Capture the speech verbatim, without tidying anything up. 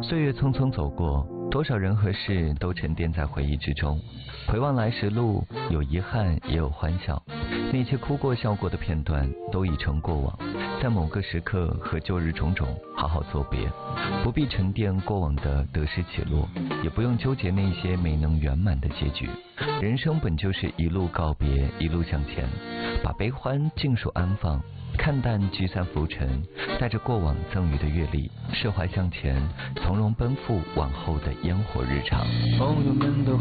岁月匆匆走过，多少人和事都沉淀在回忆之中。回望来时路，有遗憾也有欢笑，那些哭过笑过的片段都已成过往。在某个时刻和旧日种种好好作别，不必沉淀过往的得失起落，也不用纠结那些没能圆满的结局。人生本就是一路告别，一路向前，把悲欢尽数安放，看淡聚散浮沉，带着过往赠予的阅历，释怀向前，从容奔赴往后的烟火日常。 朋友们都